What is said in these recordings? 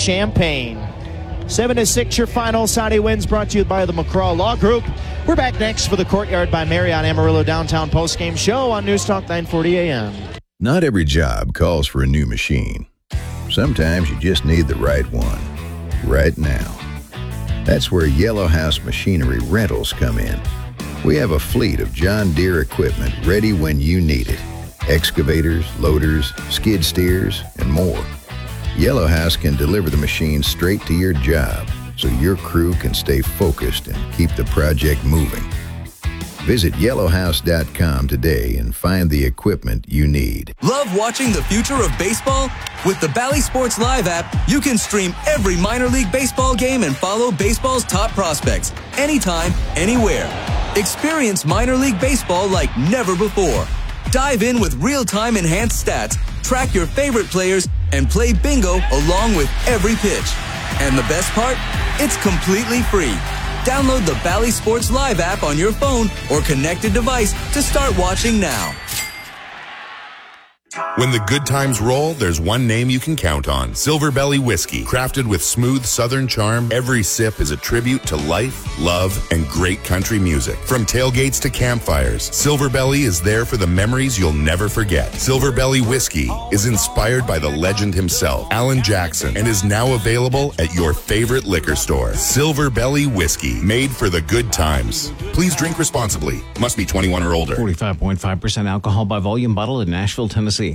Champaign. 7-6 your final. Saudi wins, brought to you by the McCraw Law Group. We're back next for the Courtyard by Marriott Amarillo Downtown postgame show on News Talk 940 AM. Not every job calls for a new machine. Sometimes you just need the right one, right now. That's where Yellow House Machinery Rentals come in. We have a fleet of John Deere equipment ready when you need it. Excavators, loaders, skid steers, and more. Yellow House can deliver the machine straight to your job so your crew can stay focused and keep the project moving. Visit yellowhouse.com today and find the equipment you need. Love watching the future of baseball? With the Bally Sports Live app, you can stream every minor league baseball game and follow baseball's top prospects anytime, anywhere. Experience minor league baseball like never before. Dive in with real-time enhanced stats, track your favorite players, and play bingo along with every pitch. And the best part? It's completely free. Download the Bally Sports Live app on your phone or connected device to start watching now. When the good times roll, there's one name you can count on. Silver Belly Whiskey. Crafted with smooth southern charm, every sip is a tribute to life, love, and great country music. From tailgates to campfires, Silver Belly is there for the memories you'll never forget. Silver Belly Whiskey is inspired by the legend himself, Alan Jackson, and is now available at your favorite liquor store. Silver Belly Whiskey, made for the good times. Please drink responsibly. Must be 21 or older. 45.5% alcohol by volume, bottled in Nashville, Tennessee.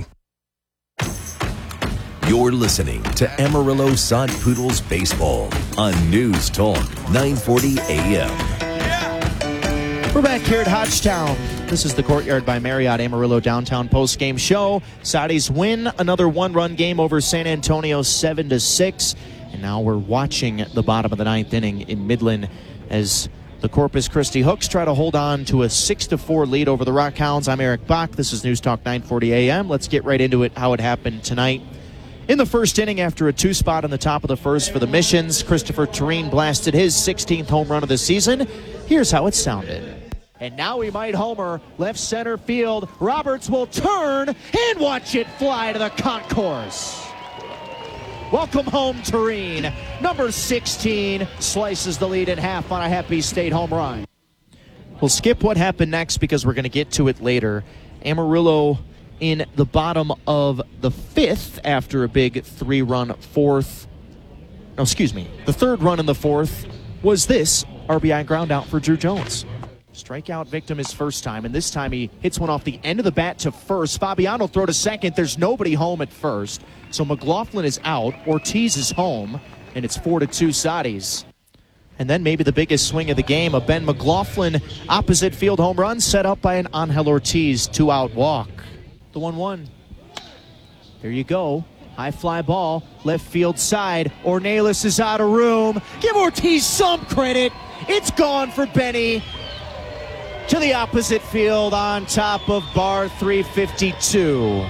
You're listening to Amarillo Sod Poodles Baseball on News Talk 940 AM. We're back here at Hodgetown. This is the Courtyard by Marriott Amarillo Downtown postgame show. Saudis win another one-run game over San Antonio 7-6. And now we're watching the bottom of the ninth inning in Midland as the Corpus Christi Hooks try to hold on to a 6-4 lead over the Rockhounds. I'm Eric Bach. This is News Talk 940 AM. Let's get right into it, how it happened tonight. In the first inning, after a two-spot on the top of the first for the Missions, Christopher Tureen blasted his 16th home run of the season. Here's how it sounded. And now he might homer left center field. Roberts will turn and watch it fly to the concourse. Welcome home, Tureen. Number 16 slices the lead in half on a Happy State home run. We'll skip what happened next because we're going to get to it later. Amarillo in the bottom of the fifth after a big three-run fourth. No, excuse me. The third run in the fourth was this RBI ground out for Drew Jones. Strikeout victim his first time, and this time he hits one off the end of the bat to first. Fabiano throw to second. There's nobody home at first. So McLaughlin is out. Ortiz is home, and it's 4-2 Saudis. And then maybe the biggest swing of the game, a Ben McLaughlin opposite field home run set up by an Angel Ortiz two-out walk. The 1-1. There you go. High fly ball, left field side. Ornelas is out of room. Give Ortiz some credit. It's gone for Benny. To the opposite field on top of bar 352.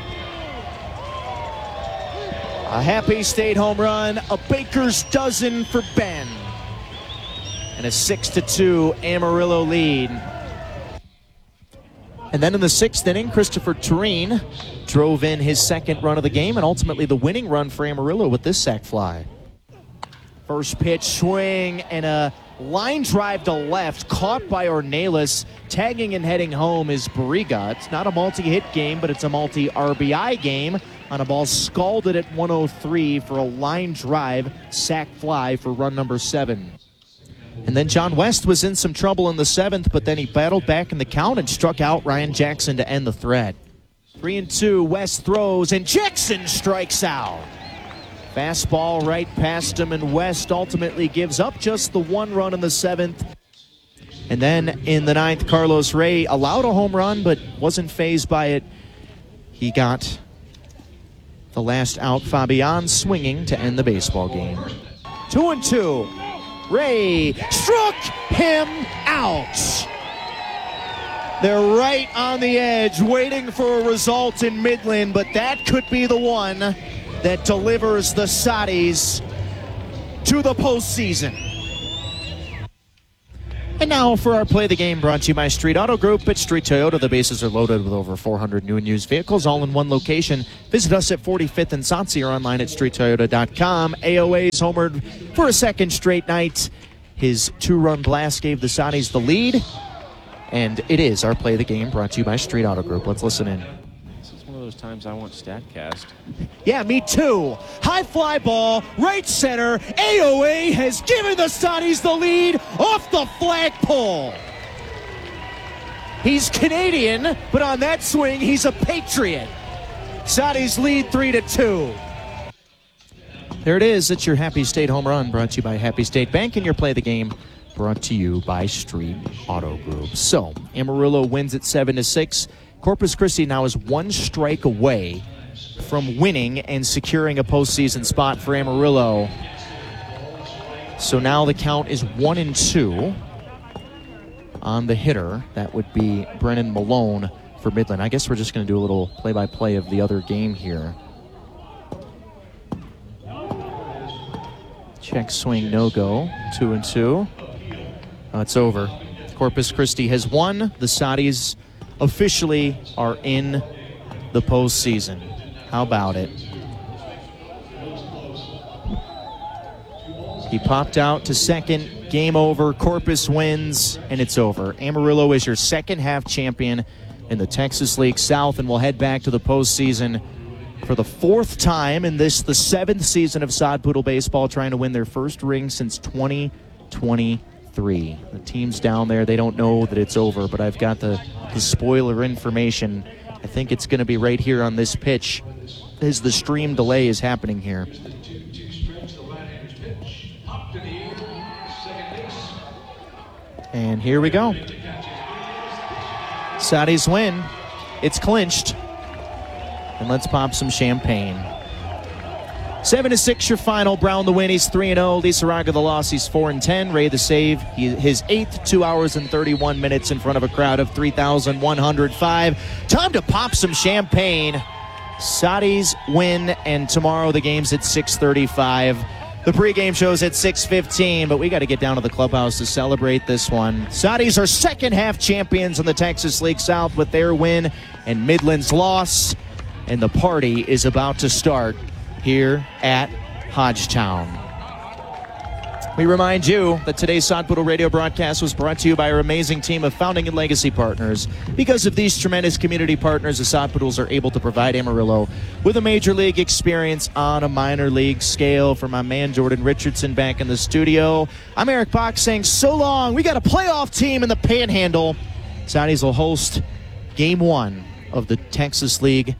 A Happy State home run, a Baker's dozen for Ben. And a 6-2 Amarillo lead. And then in the sixth inning, Christopher Tureen drove in his second run of the game and ultimately the winning run for Amarillo with this sac fly. First pitch swing and a line drive to left, caught by Ornelas. Tagging and heading home is Barriga. It's not a multi-hit game, but it's a multi-RBI game on a ball scalded at 103 for a line drive sac fly for run number 7. And then John West was in some trouble in the seventh, but then he battled back in the count and struck out Ryan Jackson to end the threat. 3-2, West throws, and Jackson strikes out. Fastball right past him, and West ultimately gives up just the one run in the seventh. And then in the ninth, Carlos Ray allowed a home run, but wasn't fazed by it. He got the last out, Fabian swinging to end the baseball game. 2-2. Ray struck him out. They're right on the edge, waiting for a result in Midland, but that could be the one that delivers the Saudis to the postseason. And now for our Play the Game, brought to you by Street Auto Group. At Street Toyota, the bases are loaded with over 400 new and used vehicles, all in one location. Visit us at 45th and Saucy or online at streettoyota.com. AOA's homered for a second straight night. His two-run blast gave the Saudis the lead. And it is our Play the Game, brought to you by Street Auto Group. Let's listen in. This is one of those times I want StatCast. Yeah, me too. High fly ball, right center. AOA has given the Saudis the lead off the flagpole. He's Canadian, but on that swing, he's a Patriot. Saudis lead 3-2. There it is. It's your Happy State home run, brought to you by Happy State Bank, and your Play the Game, brought to you by Street Auto Group. So, Amarillo wins at 7-6. Corpus Christi now is one strike away from winning and securing a postseason spot for Amarillo. So now the count is 1-2 on the hitter. That would be Brennan Malone for Midland. I guess we're just going to do a little play-by-play of the other game here. Check swing, no go. 2-2. It's over. Corpus Christi has won. The Saudis officially are in the postseason. How about it? He popped out to second. Game over. Corpus wins, and it's over. Amarillo is your second half champion in the Texas League South, and we'll head back to the postseason for the fourth time in this, the seventh season of Sod Poodle Baseball, trying to win their first ring since 2023. The team's down there. They don't know that it's over, but I've got the spoiler information. I think it's going to be right here on this pitch as the stream delay is happening here. And here we go. Saudis win. It's clinched. And let's pop some champagne. 7-6 your final. Brown the win. He's 3-0. Lizarraga the loss. He's 4-10. Ray the save. His eighth 2 hours and 31 minutes in front of a crowd of 3,105. Time to pop some champagne. Saudis win, and tomorrow the game's at 6:35. The pregame show's at 6:15, but we got to get down to the clubhouse to celebrate this one. Saudis are second half champions in the Texas League South with their win and Midland's loss, and the party is about to start here at Hodgetown. We remind you that today's Sod Poodle radio broadcast was brought to you by our amazing team of founding and legacy partners. Because of these tremendous community partners, the Sod Poodles are able to provide Amarillo with a major league experience on a minor league scale. For my man Jordan Richardson back in the studio, I'm Eric Bach saying so long. We got a playoff team in the Panhandle. Saudis will host Game 1 of the Texas League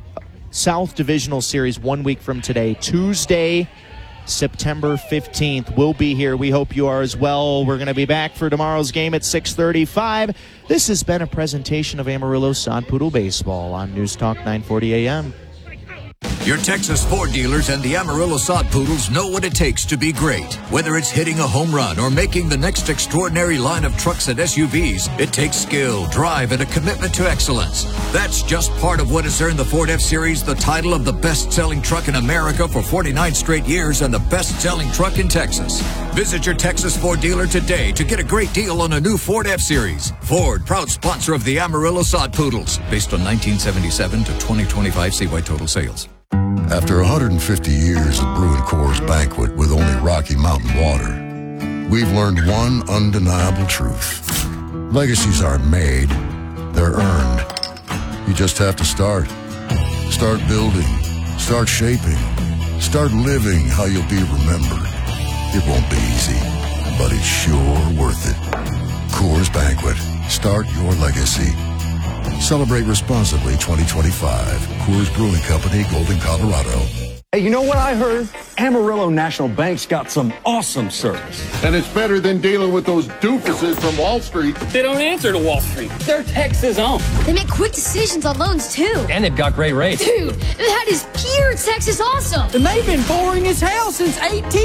South Divisional Series 1 week from today, Tuesday, September 15th. We'll be here. We hope you are as well. We're going to be back for tomorrow's game at 6:35. This has been a presentation of Amarillo Sod Poodle Baseball on News Talk 940 AM. Your Texas Ford dealers and the Amarillo Sod Poodles know what it takes to be great. Whether it's hitting a home run or making the next extraordinary line of trucks and SUVs, it takes skill, drive, and a commitment to excellence. That's just part of what has earned the Ford F-Series the title of the best-selling truck in America for 49 straight years and the best-selling truck in Texas. Visit your Texas Ford dealer today to get a great deal on a new Ford F-Series. Ford, proud sponsor of the Amarillo Sod Poodles. Based on 1977 to 2025 CY total sales. After 150 years of brewing Coors Banquet with only Rocky Mountain water, we've learned one undeniable truth. Legacies aren't made, they're earned. You just have to start. Start building. Start shaping. Start living how you'll be remembered. It won't be easy, but it's sure worth it. Coors Banquet. Start your legacy. Celebrate responsibly 2025. Coors Brewing Company, Golden, Colorado. Hey, you know what I heard? Amarillo National Bank's got some awesome service. And it's better than dealing with those doofuses from Wall Street. They don't answer to Wall Street. They're Texas owned. They make quick decisions on loans, too. And they've got great rates. Dude, that is pure Texas awesome. And they've been boring as hell since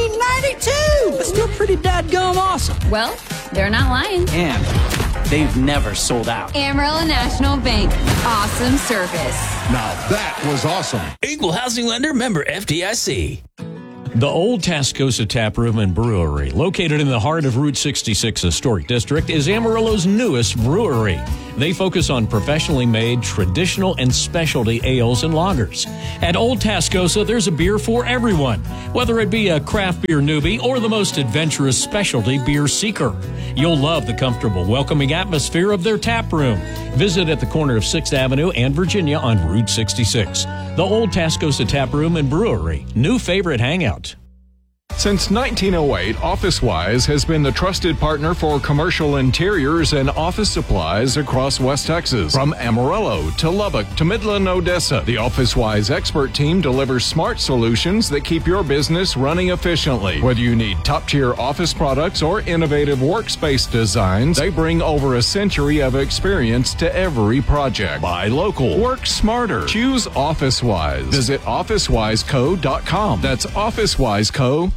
1892. But still pretty dadgum awesome. Well, they're not lying. And they've never sold out. Amarillo National Bank. Awesome service. Now that was awesome. Equal housing lender, member FDIC. The Old Tascosa Tap Room and Brewery, located in the heart of Route 66 Historic District, is Amarillo's newest brewery. They focus on professionally made, traditional, and specialty ales and lagers. At Old Tascosa, there's a beer for everyone, whether it be a craft beer newbie or the most adventurous specialty beer seeker. You'll love the comfortable, welcoming atmosphere of their tap room. Visit at the corner of 6th Avenue and Virginia on Route 66. The Old Tascosa Tap Room and Brewery, new favorite hangout. Since 1908, OfficeWise has been the trusted partner for commercial interiors and office supplies across West Texas. From Amarillo to Lubbock to Midland, Odessa, the OfficeWise expert team delivers smart solutions that keep your business running efficiently. Whether you need top-tier office products or innovative workspace designs, they bring over a century of experience to every project. Buy local. Work smarter. Choose OfficeWise. Visit OfficeWiseCo.com. That's OfficeWiseCo.com.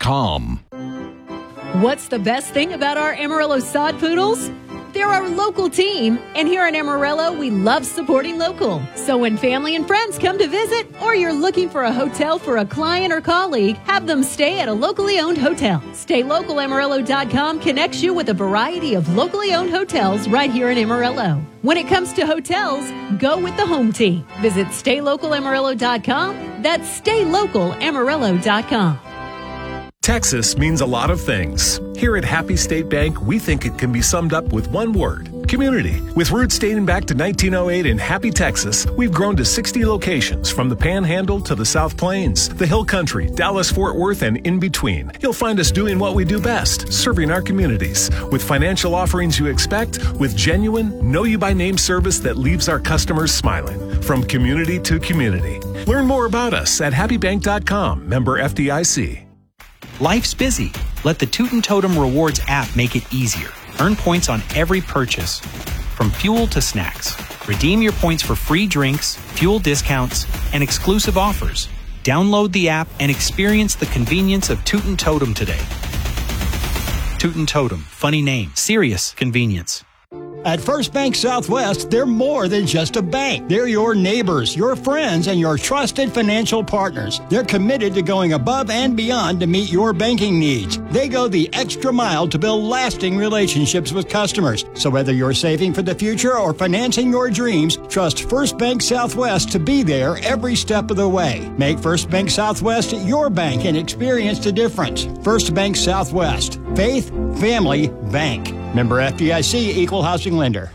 What's the best thing about our Amarillo Sod Poodles? They're our local team, and here in Amarillo, we love supporting local. So when family and friends come to visit, or you're looking for a hotel for a client or colleague, have them stay at a locally owned hotel. StayLocalAmarillo.com connects you with a variety of locally owned hotels right here in Amarillo. When it comes to hotels, go with the home team. Visit StayLocalAmarillo.com. That's StayLocalAmarillo.com. Texas means a lot of things. Here at Happy State Bank, we think it can be summed up with one word: community. With roots dating back to 1908 in Happy, Texas, we've grown to 60 locations from the Panhandle to the South Plains, the Hill Country, Dallas-Fort Worth, and in between. You'll find us doing what we do best, serving our communities. With financial offerings you expect, with genuine, know-you-by-name service that leaves our customers smiling. From community to community. Learn more about us at happybank.com, member FDIC. Life's busy. Let the Tootin' Totem Rewards app make it easier. Earn points on every purchase, from fuel to snacks. Redeem your points for free drinks, fuel discounts, and exclusive offers. Download the app and experience the convenience of Tootin' Totem today. Tootin' Totem, funny name, serious convenience. At First Bank Southwest, they're more than just a bank. They're your neighbors, your friends, and your trusted financial partners. They're committed to going above and beyond to meet your banking needs. They go the extra mile to build lasting relationships with customers. So whether you're saving for the future or financing your dreams, trust First Bank Southwest to be there every step of the way. Make First Bank Southwest your bank and experience the difference. First Bank Southwest. Faith, family, bank. Member FDIC, Equal Housing Lender.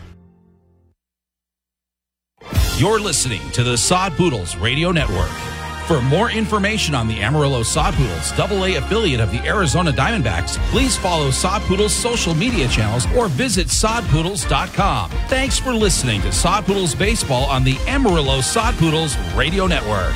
You're listening to the Sod Poodles Radio Network. For more information on the Amarillo Sod Poodles, AA affiliate of the Arizona Diamondbacks, please follow Sod Poodles' social media channels or visit sodpoodles.com. Thanks for listening to Sod Poodles Baseball on the Amarillo Sod Poodles Radio Network.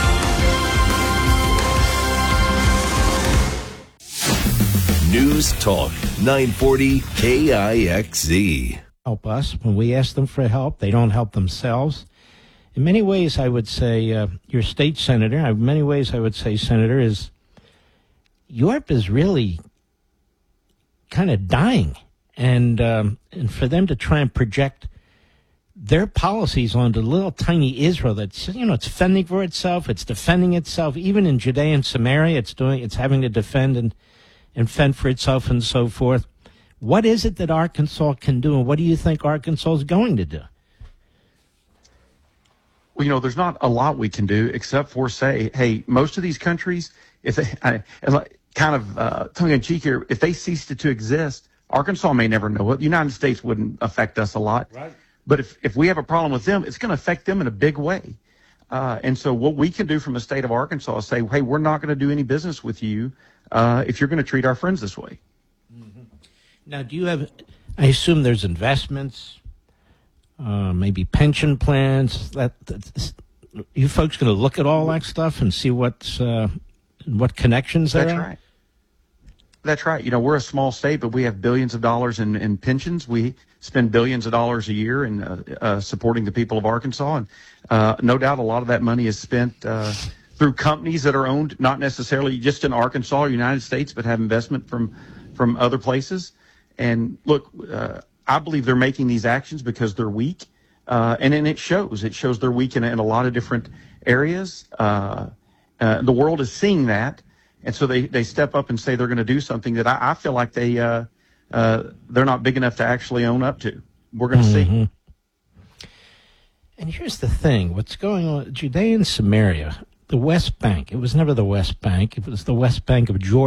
News Talk 940 KIXZ. Help us. When we ask them for help, they don't help themselves. In many ways, I would say your state senator, in many ways I would say, Senator, is Europe is really kind of dying. And for them to try and project their policies onto little tiny Israel that's, it's fending for itself, it's defending itself. Even in Judea and Samaria, it's having to defend and fend for itself and so forth. What is it that Arkansas can do, and what do you think Arkansas is going to do? Well, there's not a lot we can do except for say, hey, most of these countries, if they kind of tongue-in-cheek here, if they ceased to exist, Arkansas may never know it. The United States wouldn't affect us a lot. Right. But if we have a problem with them, it's going to affect them in a big way. And so what we can do from the state of Arkansas is say, hey, we're not going to do any business with you if you're going to treat our friends this way. Mm-hmm. Now, do you have, I assume there's investments, maybe pension plans, you folks going to look at all that stuff and see what connections there are? That's right. That's right. We're a small state, but we have billions of dollars in pensions. We spend billions of dollars a year in supporting the people of Arkansas. And no doubt a lot of that money is spent through companies that are owned not necessarily just in Arkansas or United States, but have investment from other places. And look, I believe they're making these actions because they're weak. And then it shows. It shows they're weak in a lot of different areas. The world is seeing that. And so they step up and say they're going to do something that I feel like they're not big enough to actually own up to. We're going to see. And here's the thing. What's going on, Judea and Samaria, the West Bank, it was never the West Bank. It was the West Bank of Jordan.